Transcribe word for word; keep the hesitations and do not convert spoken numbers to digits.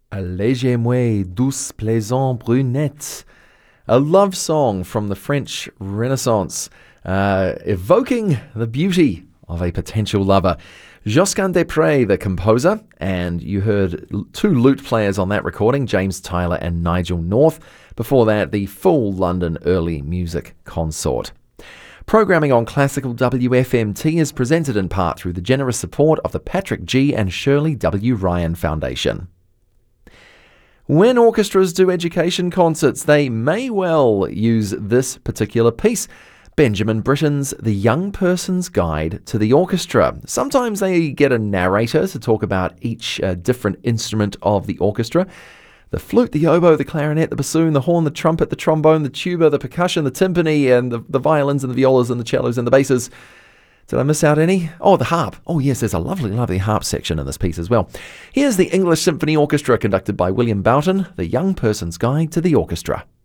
Allégez-moi, douce plaisante brunette. A love song from the French Renaissance, uh, evoking the beauty of a potential lover. Josquin des Prez, the composer, and you heard two lute players on that recording, James Tyler and Nigel North. Before that, the full London Early Music Consort. Programming on Classical W F M T is presented in part through the generous support of the Patrick G. and Shirley W. Ryan Foundation. When orchestras do education concerts, they may well use this particular piece, Benjamin Britten's The Young Person's Guide to the Orchestra. Sometimes they get a narrator to talk about each uh, different instrument of the orchestra. The flute, the oboe, the clarinet, the bassoon, the horn, the trumpet, the trombone, the tuba, the percussion, the timpani, and the, the violins and the violas and the cellos and the basses. Did I miss out any? Oh, the harp. Oh, yes, there's a lovely, lovely harp section in this piece as well. Here's the English Symphony Orchestra conducted by William Boughton, The Young Person's Guide to the Orchestra.